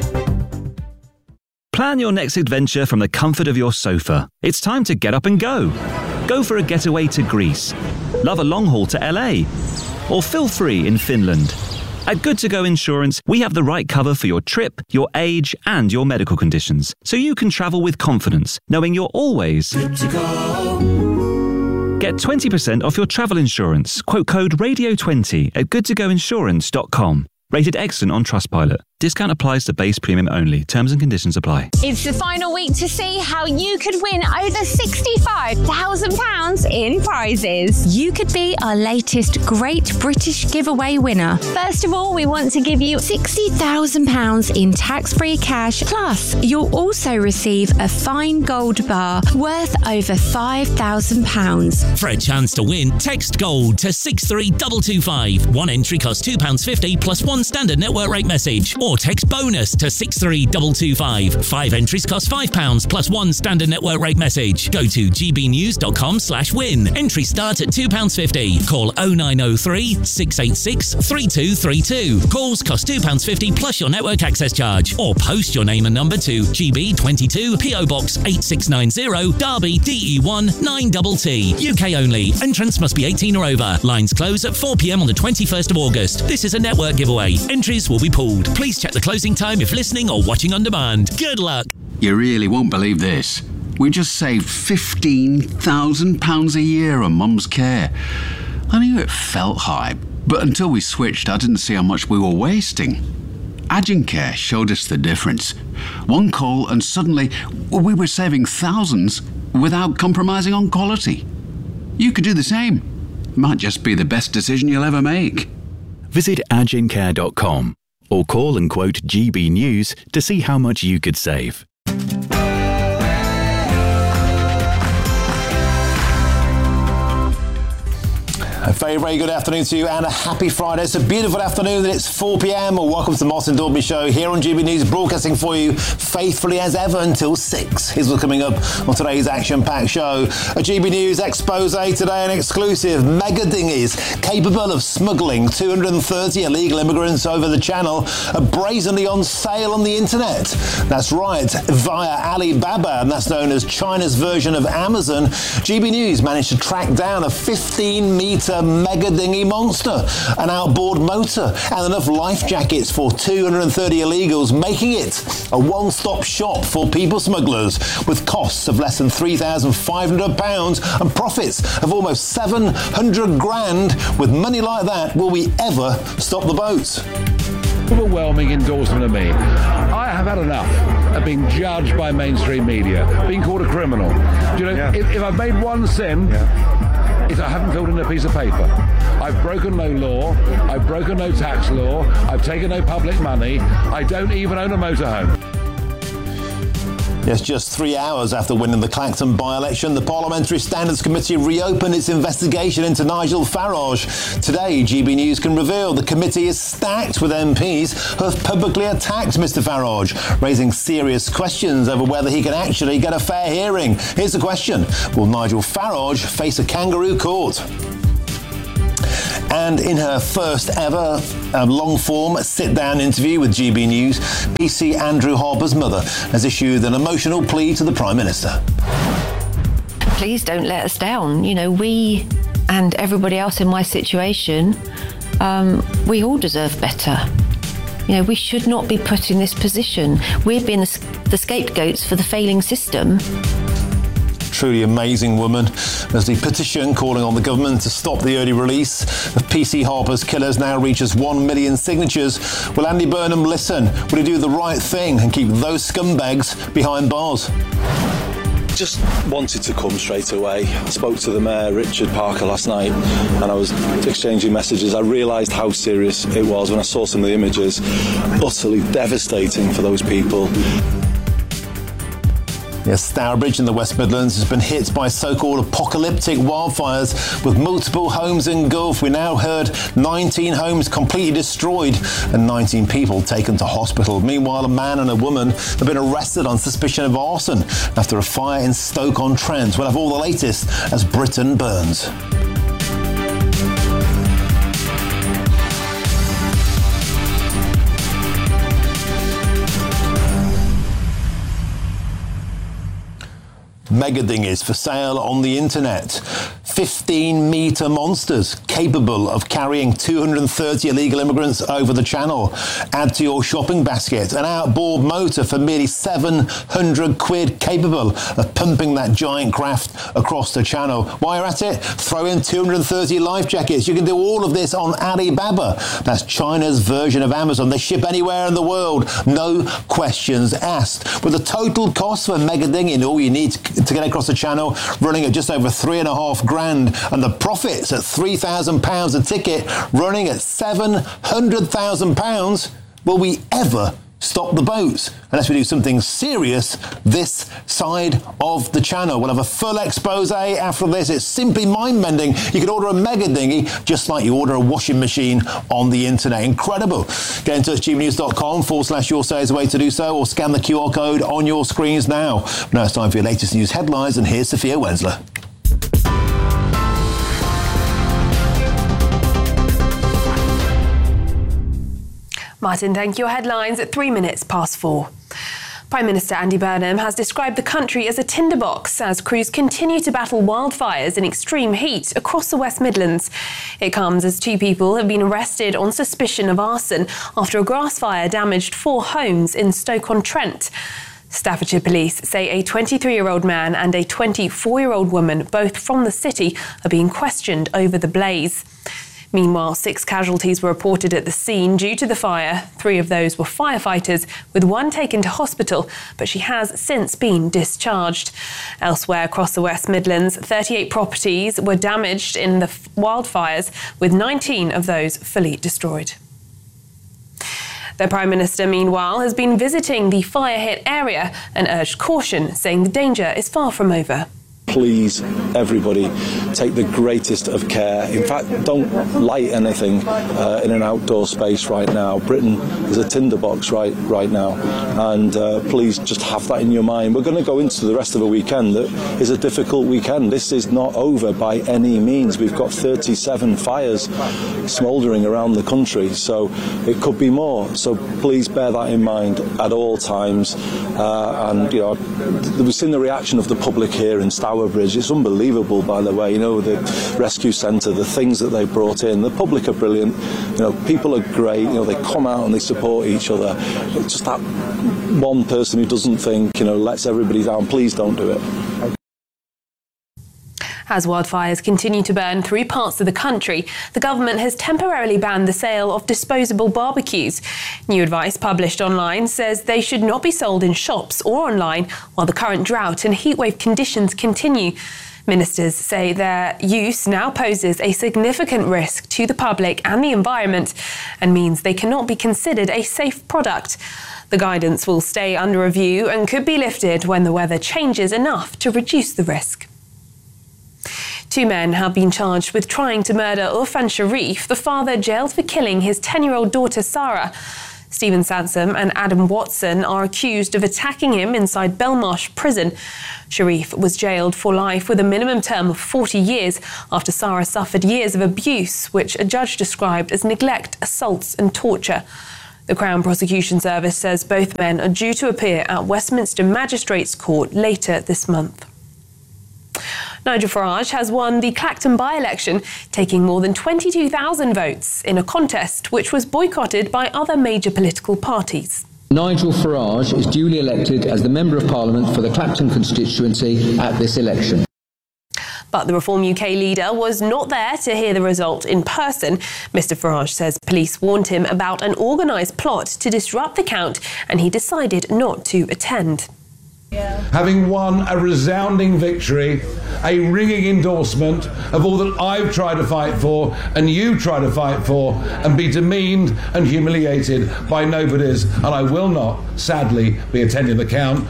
Plan your next adventure from the comfort of your sofa. It's time to get up and go. Go for a getaway to Greece. Love a long haul to L A. Or feel free in Finland. At Good To Go Insurance, we have the right cover for your trip, your age, and your medical conditions, so you can travel with confidence, knowing you're always good to go. Get twenty percent off your travel insurance. Quote code radio twenty at good to go insurance dot com. Rated excellent on Trustpilot. Discount applies to base premium only. Terms and conditions apply. It's the final week to see how you could win over sixty-five thousand pounds in prizes. You could be our latest Great British Giveaway winner. First of all, we want to give you sixty thousand pounds in tax-free cash. Plus, you'll also receive a fine gold bar worth over five thousand pounds. For a chance to win, text GOLD to six three two two five. One entry costs two pounds fifty plus one standard network rate message. Or text BONUS to six three two two five. Five entries cost five pounds plus one standard network rate message. Go to g b news dot com slash win. Entry start at two pounds fifty. Call oh nine oh three, six eight six, three two three two. Calls cost two pounds fifty plus your network access charge. Or post your name and number to G B twenty-two, P O Box eight six nine zero, Derby, D E one nine T T. U K only. Entrance must be eighteen or over. Lines close at four p m on the twenty-first of August. This is a network giveaway. Entries will be pulled. Please check the closing time if listening or watching on demand. Good luck. You really won't believe this. We just saved fifteen thousand pounds a year on Mum's care. I knew it felt high, but until we switched, I didn't see how much we were wasting. Agencare showed us the difference. One call and suddenly we were saving thousands without compromising on quality. You could do the same. It might just be the best decision you'll ever make. Visit agincare dot com or call and quote G B News to see how much you could save. A very, very good afternoon to you and a happy Friday. It's a beautiful afternoon and it's four p.m. Well, welcome to the Martin Daubney Show here on G B News, broadcasting for you faithfully as ever until six. Here's what's coming up on today's action-packed show. A G B News expose today, an exclusive. Mega dinghies capable of smuggling two hundred thirty illegal immigrants over the channel are brazenly on sale on the internet. That's right, via Alibaba, and that's known as China's version of Amazon. G B News managed to track down a fifteen metre mega dinghy monster, an outboard motor and enough life jackets for two hundred thirty illegals, making it a one-stop shop for people smugglers with costs of less than three thousand five hundred pounds and profits of almost seven hundred grand. With money like that, will we ever stop the boats? Overwhelming endorsement of me. I have had enough of being judged by mainstream media, being called a criminal. Do you know, yeah. if, if I've made one sin, yeah. is I haven't filled in a piece of paper. I've broken no law, I've broken no tax law, I've taken no public money, I don't even own a motorhome. Yes, just three hours after winning the Clacton by-election, the Parliamentary Standards Committee reopened its investigation into Nigel Farage. Today, G B News can reveal the committee is stacked with M Ps who have publicly attacked Mr Farage, raising serious questions over whether he can actually get a fair hearing. Here's the question: will Nigel Farage face a kangaroo court? And in her first ever uh, long-form sit-down interview with G B News, P C Andrew Harper's mother has issued an emotional plea to the Prime Minister. Please don't let us down. You know, we and everybody else in my situation, um, we all deserve better. You know, we should not be put in this position. We're being the, the scapegoats for the failing system. Truly amazing woman. As the petition calling on the government to stop the early release of P C Harper's killers now reaches one million signatures, will Andy Burnham listen? Will he do the right thing and keep those scumbags behind bars? Just wanted to come straight away. I spoke to the Mayor, Richard Parker, last night, and I was exchanging messages. I realised how serious it was when I saw some of the images. Utterly devastating for those people. Yes, Stourbridge in the West Midlands has been hit by so-called apocalyptic wildfires with multiple homes engulfed. We now heard nineteen homes completely destroyed and nineteen people taken to hospital. Meanwhile, a man and a woman have been arrested on suspicion of arson after a fire in Stoke-on-Trent. We'll have all the latest as Britain burns. Mega dinghies for sale on the internet. fifteen metre monsters capable of carrying two hundred thirty illegal immigrants over the channel. Add to your shopping basket an outboard motor for merely seven hundred quid capable of pumping that giant craft across the channel. While you're at it, throw in two hundred thirty life jackets. You can do all of this on Alibaba. That's China's version of Amazon. They ship anywhere in the world, no questions asked. With the total cost for a mega dinghy and all you need to to get across the channel running at just over three and a half grand, and the profits at three thousand pounds a ticket running at seven hundred thousand pounds, will we ever stop the boats unless we do something serious this side of the channel? We'll have a full expose after this. It's simply mind-bending. You can order a mega dinghy just like you order a washing machine on the internet. Incredible. Get in touch, gbnews.com forward slash your say is the way to do so, or scan the Q R code on your screens now. Now it's time for your latest news headlines, and here's Sophia Wensler. Martin, thank you. Your headlines at three minutes past four. Prime Minister Andy Burnham has described the country as a tinderbox as crews continue to battle wildfires in extreme heat across the West Midlands. It comes as two people have been arrested on suspicion of arson after a grass fire damaged four homes in Stoke-on-Trent. Staffordshire Police say a twenty-three-year-old man and a twenty-four-year-old woman, both from the city, are being questioned over the blaze. Meanwhile, six casualties were reported at the scene due to the fire. Three of those were firefighters, with one taken to hospital, but she has since been discharged. Elsewhere across the West Midlands, thirty-eight properties were damaged in the wildfires, with nineteen of those fully destroyed. The Prime Minister, meanwhile, has been visiting the fire-hit area and urged caution, saying the danger is far from over. Please, everybody, take the greatest of care. In fact, don't light anything uh, in an outdoor space right now. Britain is a tinderbox right right now, and uh, please just have that in your mind. We're going to go into the rest of a weekend that is a difficult weekend. This is not over by any means. We've got thirty-seven fires smouldering around the country, so it could be more. So please bear that in mind at all times. Uh, and you know, we've seen the reaction of the public here in Stourbridge. It's unbelievable, by the way. You know, the rescue centre, the things that they brought in. The public are brilliant. You know, people are great. You know, they come out and they support each other. It's just that one person who doesn't think, you know, lets everybody down. Please don't do it. As wildfires continue to burn through parts of the country, the government has temporarily banned the sale of disposable barbecues. New advice published online says they should not be sold in shops or online while the current drought and heatwave conditions continue. Ministers say their use now poses a significant risk to the public and the environment and means they cannot be considered a safe product. The guidance will stay under review and could be lifted when the weather changes enough to reduce the risk. Two men have been charged with trying to murder Irfan Sharif, the father jailed for killing his ten-year-old daughter Sarah. Stephen Sansom and Adam Watson are accused of attacking him inside Belmarsh prison. Sharif was jailed for life with a minimum term of forty years after Sarah suffered years of abuse, which a judge described as neglect, assaults and torture. The Crown Prosecution Service says both men are due to appear at Westminster Magistrates Court later this month. Nigel Farage has won the Clacton by-election, taking more than twenty-two thousand votes in a contest which was boycotted by other major political parties. Nigel Farage is duly elected as the Member of Parliament for the Clacton constituency at this election. But the Reform U K leader was not there to hear the result in person. Mister Farage says police warned him about an organised plot to disrupt the count and he decided not to attend. Having won a resounding victory, a ringing endorsement of all that I've tried to fight for and you try to fight for, and be demeaned and humiliated by nobodies, and I will not, sadly, be attending the count.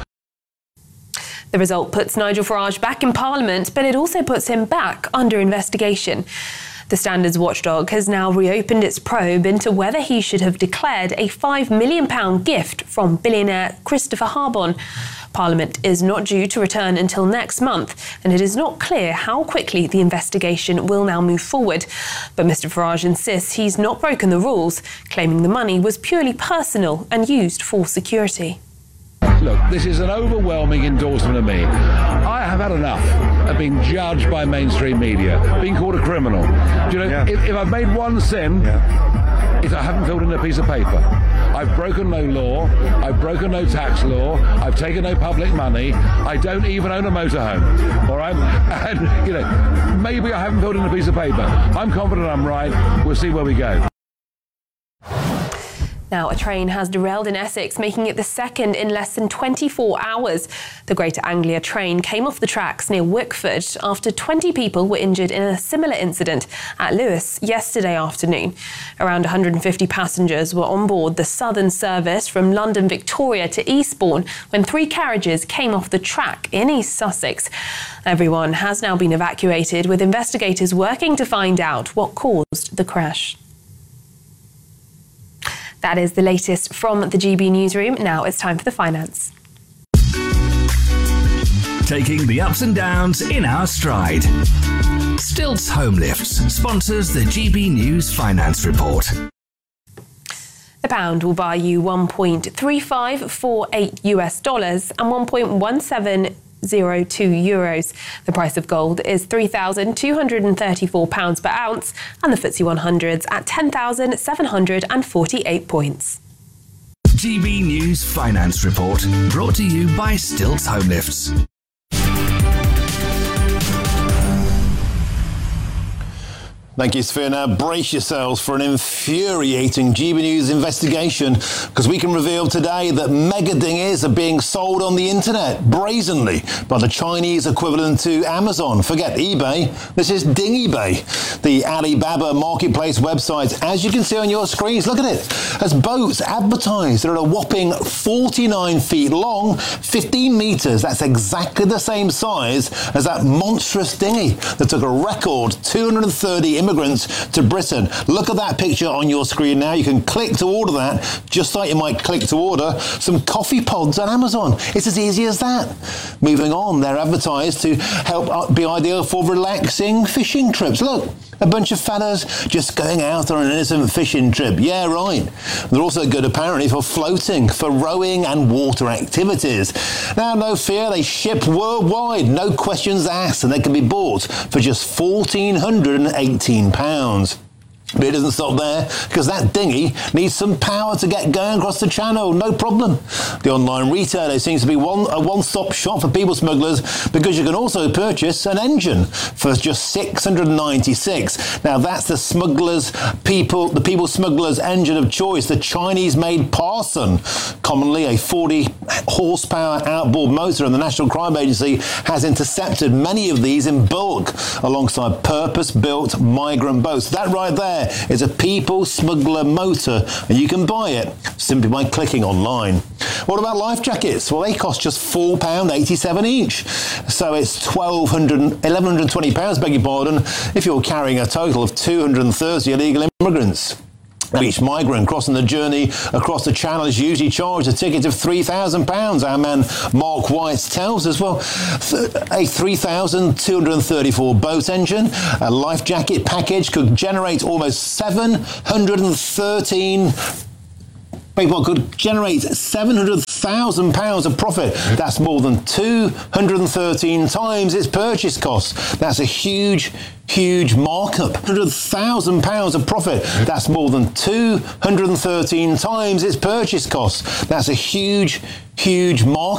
The result puts Nigel Farage back in Parliament, but it also puts him back under investigation. The Standards Watchdog has now reopened its probe into whether he should have declared a five million pounds gift from billionaire Christopher Harbon. Parliament is not due to return until next month, and it is not clear how quickly the investigation will now move forward. But Mister Farage insists he's not broken the rules, claiming the money was purely personal and used for security. Look, this is an overwhelming endorsement of me. I have had enough of being judged by mainstream media, being called a criminal. Do you know, yeah. if, if I've made one sin, yeah. it's I haven't filled in a piece of paper. I've broken no law, I've broken no tax law, I've taken no public money, I don't even own a motorhome, all right? And, you know, maybe I haven't filled in a piece of paper. I'm confident I'm right. We'll see where we go. Now, a train has derailed in Essex, making it the second in less than twenty-four hours. The Greater Anglia train came off the tracks near Wickford after twenty people were injured in a similar incident at Lewes yesterday afternoon. Around one hundred fifty passengers were on board the Southern service from London Victoria to Eastbourne when three carriages came off the track in East Sussex. Everyone has now been evacuated, with investigators working to find out what caused the crash. That is the latest from the G B Newsroom. Now it's time for the finance. Taking the ups and downs in our stride. Stilts Home Lifts sponsors the G B News Finance Report. The pound will buy you one point three five four eight US dollars and one point one seven zero two euros. The price of gold is three thousand two hundred thirty-four pounds per ounce, and the F T S E one hundred's at ten thousand seven hundred forty-eight points. G B News Finance Report, brought to you by Stilts Home Lifts. Thank you, Sophia. Now brace yourselves for an infuriating G B News investigation, because we can reveal today that mega dinghies are being sold on the internet brazenly by the Chinese equivalent to Amazon. Forget eBay. This is DinghyBay, the Alibaba marketplace website. As you can see on your screens, look at it. As boats advertised, they're a whopping forty-nine feet long, fifteen metres. That's exactly the same size as that monstrous dinghy that took a record two hundred thirty immigrants to Britain. Look at that picture on your screen now. You can click to order that, just like you might click to order some coffee pods on Amazon. It's as easy as that. Moving on, they're advertised to help be ideal for relaxing fishing trips. Look, a bunch of fellas just going out on an innocent fishing trip. Yeah, right. They're also good, apparently, for floating, for rowing and water activities. Now, no fear, they ship worldwide, no questions asked, and they can be bought for just one thousand four hundred eighteen pounds. But it doesn't stop there, because that dinghy needs some power to get going across the channel. No problem. The online retailer seems to be one, a one-stop shop for people smugglers, because you can also purchase an engine for just six hundred ninety-six. Now that's the smugglers people, the people smugglers engine of choice, the Chinese-made Parson, commonly a forty horsepower outboard motor, and the National Crime Agency has intercepted many of these in bulk alongside purpose-built migrant boats. That right there is a people smuggler motor, and you can buy it simply by clicking online. What about life jackets? Well, they cost just four pounds eighty-seven each. So it's twelve hundred, eleven hundred twenty pounds, beg your pardon, if you're carrying a total of two hundred thirty illegal immigrants. Each migrant crossing the journey across the channel is usually charged a ticket of three thousand pounds. Our man Mark White tells us, well, a three thousand two hundred thirty-four boat engine, a life jacket package could generate almost seven hundred thirteen people could generate seven hundred thousand pounds of profit. That's more than two hundred thirteen times its purchase cost. That's a huge, huge markup. one hundred thousand pounds of profit. That's more than two hundred thirteen times its purchase cost. That's a huge, huge markup.